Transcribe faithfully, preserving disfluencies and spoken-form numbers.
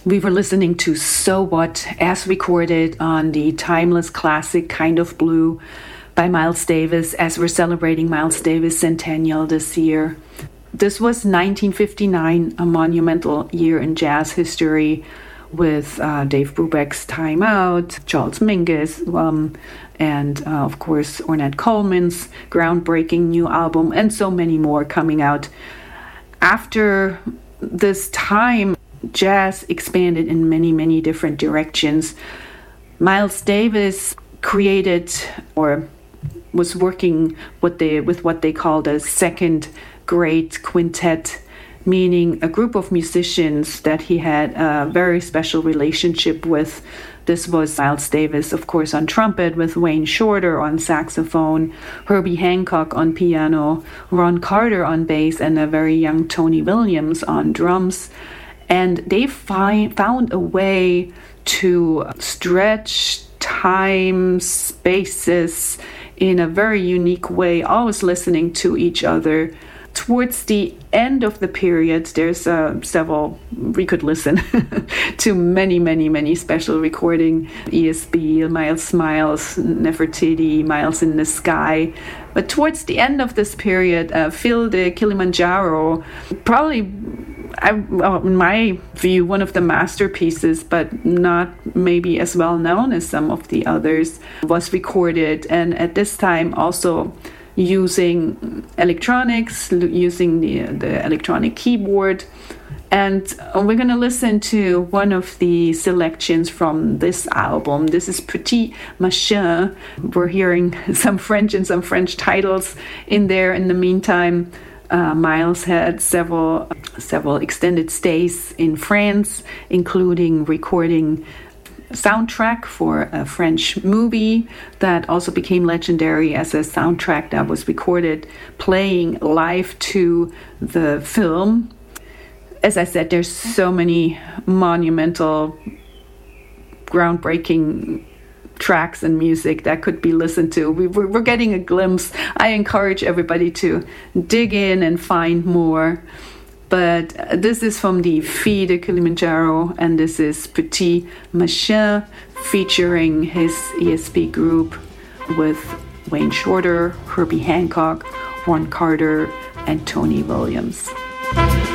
We were listening to So What as recorded on the timeless classic Kind of Blue by Miles Davis, as we're celebrating Miles Davis centennial this year. This was nineteen fifty-nine, a monumental year in jazz history, with uh, Dave Brubeck's Time Out, Charles Mingus, um, and uh, of course Ornette Coleman's groundbreaking new album, and so many more coming out. After this time, jazz expanded in many, many different directions. Miles Davis created or was working with, the, with what they called a second great quintet, meaning a group of musicians that he had a very special relationship with. This was Miles Davis, of course, on trumpet, with Wayne Shorter on saxophone, Herbie Hancock on piano, Ron Carter on bass, and a very young Tony Williams on drums. And they fi- found a way to stretch time, spaces in a very unique way, always listening to each other. Towards the end of the period, there's uh, several, we could listen to many, many, many special recording, E S B, Miles Miles, Nefertiti, Miles in the Sky. But towards the end of this period, uh, Phil de Kilimanjaro, probably, I, well, in my view, one of the masterpieces, but not maybe as well known as some of the others, was recorded. And at this time also using electronics, using the, the electronic keyboard. And we're going to listen to one of the selections from this album. This is Petit Machin. We're hearing some French and some French titles in there. In the meantime, uh, Miles had several several extended stays in France, including recording soundtrack for a French movie that also became legendary as a soundtrack that was recorded playing live to the film. As I said, there's so many monumental, groundbreaking tracks and music that could be listened to. We, we're, we're getting a glimpse. I encourage everybody to dig in and find more. But this is from the Filles de Kilimanjaro, and this is Petit Machin, featuring his E S P group with Wayne Shorter, Herbie Hancock, Ron Carter, and Tony Williams.